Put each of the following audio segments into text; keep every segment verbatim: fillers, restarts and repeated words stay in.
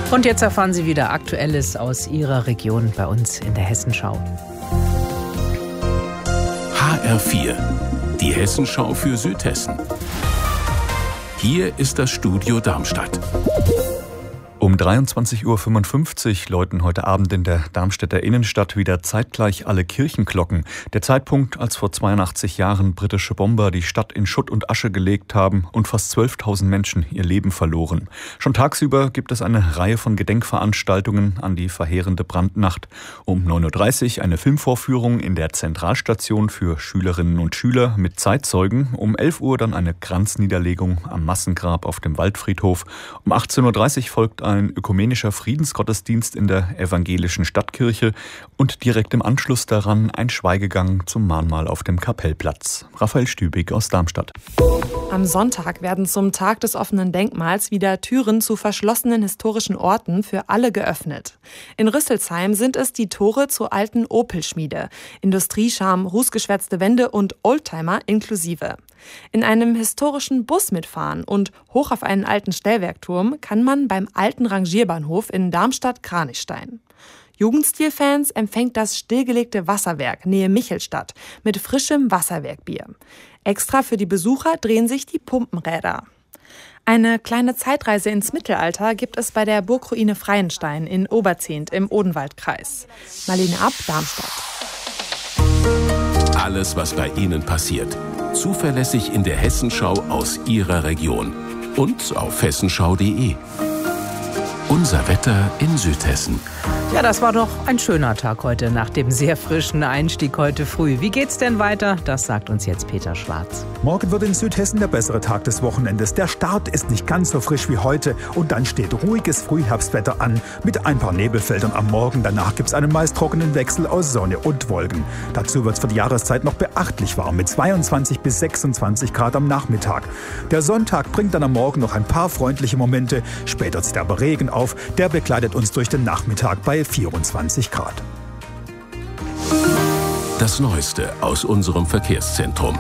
Und jetzt erfahren Sie wieder Aktuelles aus Ihrer Region bei uns in der Hessenschau. H R vier, die Hessenschau für Südhessen. Hier ist das Studio Darmstadt. Um dreiundzwanzig Uhr fünfundfünfzig läuten heute Abend in der Darmstädter Innenstadt wieder zeitgleich alle Kirchenglocken. Der Zeitpunkt, als vor zweiundachtzig Jahren britische Bomber die Stadt in Schutt und Asche gelegt haben und fast zwölftausend Menschen ihr Leben verloren. Schon tagsüber gibt es eine Reihe von Gedenkveranstaltungen an die verheerende Brandnacht. Um neun Uhr dreißig eine Filmvorführung in der Zentralstation für Schülerinnen und Schüler mit Zeitzeugen. Um elf Uhr dann eine Kranzniederlegung am Massengrab auf dem Waldfriedhof. Um achtzehn Uhr dreißig folgt ein ein ökumenischer Friedensgottesdienst in der evangelischen Stadtkirche und direkt im Anschluss daran ein Schweigegang zum Mahnmal auf dem Kapellplatz. Raphael Stübig aus Darmstadt. Am Sonntag werden zum Tag des offenen Denkmals wieder Türen zu verschlossenen historischen Orten für alle geöffnet. In Rüsselsheim sind es die Tore zur alten Opel-Schmiede, Industriescham, rußgeschwärzte Wände und Oldtimer inklusive. In einem historischen Bus mitfahren und hoch auf einen alten Stellwerkturm kann man beim alten Rangierbahnhof in Darmstadt-Kranichstein. Jugendstilfans empfängt das stillgelegte Wasserwerk Nähe Michelstadt mit frischem Wasserwerkbier. Extra für die Besucher drehen sich die Pumpenräder. Eine kleine Zeitreise ins Mittelalter gibt es bei der Burgruine Freienstein in Oberzehnt im Odenwaldkreis. Marlene Ab, Darmstadt. Alles, was bei Ihnen passiert. Zuverlässig in der Hessenschau aus Ihrer Region. Und auf hessenschau punkt de. Unser Wetter in Südhessen. Ja, das war doch ein schöner Tag heute nach dem sehr frischen Einstieg heute früh. Wie geht's denn weiter? Das sagt uns jetzt Peter Schwarz. Morgen wird in Südhessen der bessere Tag des Wochenendes. Der Start ist nicht ganz so frisch wie heute und dann steht ruhiges Frühherbstwetter an mit ein paar Nebelfeldern am Morgen. Danach gibt's einen meist trockenen Wechsel aus Sonne und Wolken. Dazu wird's für die Jahreszeit noch beachtlich warm mit zweiundzwanzig bis sechsundzwanzig Grad am Nachmittag. Der Sonntag bringt dann am Morgen noch ein paar freundliche Momente. Später zieht aber Regen auf. Der begleitet uns durch den Nachmittag bei vierundzwanzig Grad. Das Neueste aus unserem Verkehrszentrum.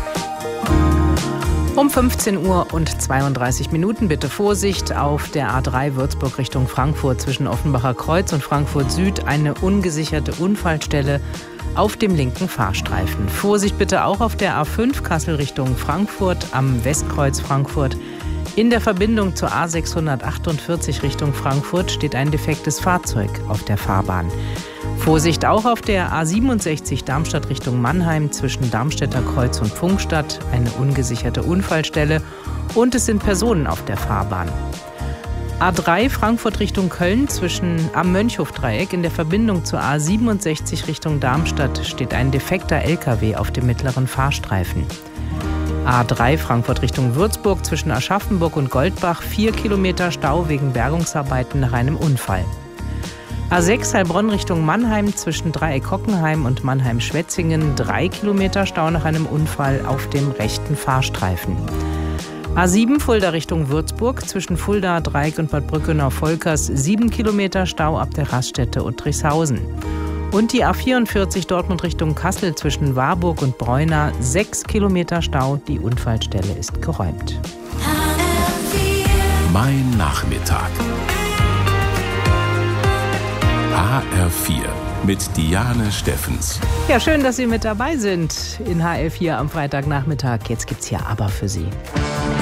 Um fünfzehn Uhr und zweiunddreißig Minuten bitte Vorsicht auf der A drei Würzburg Richtung Frankfurt zwischen Offenbacher Kreuz und Frankfurt Süd eine ungesicherte Unfallstelle auf dem linken Fahrstreifen. Vorsicht bitte auch auf der A fünf Kassel Richtung Frankfurt am Westkreuz Frankfurt. In der Verbindung zur A sechshundertachtundvierzig Richtung Frankfurt steht ein defektes Fahrzeug auf der Fahrbahn. Vorsicht auch auf der A siebenundsechzig Darmstadt Richtung Mannheim zwischen Darmstädter Kreuz und Pfungstadt, eine ungesicherte Unfallstelle und es sind Personen auf der Fahrbahn. A drei Frankfurt Richtung Köln zwischen am Mönchhofdreieck in der Verbindung zur A siebenundsechzig Richtung Darmstadt steht ein defekter L K W auf dem mittleren Fahrstreifen. A drei Frankfurt Richtung Würzburg zwischen Aschaffenburg und Goldbach, vier Kilometer Stau wegen Bergungsarbeiten nach einem Unfall. A sechs Heilbronn Richtung Mannheim zwischen Dreieck-Hockenheim und Mannheim-Schwetzingen, drei Kilometer Stau nach einem Unfall auf dem rechten Fahrstreifen. A sieben Fulda Richtung Würzburg zwischen Fulda, Dreieck und Bad Brückenau-Volkers, sieben Kilometer Stau ab der Raststätte Uttrichshausen. Und die A vierundvierzig Dortmund Richtung Kassel zwischen Warburg und Breuna, sechs Kilometer Stau. Die Unfallstelle ist geräumt. Mein Nachmittag. H R vier mit Diane Steffens. Ja, schön, dass Sie mit dabei sind in H R vier am Freitagnachmittag. Jetzt gibt's hier aber für Sie.